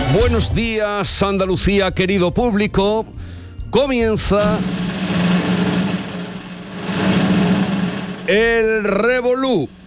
Buenos días, Andalucía, querido público. Comienza el Revolú.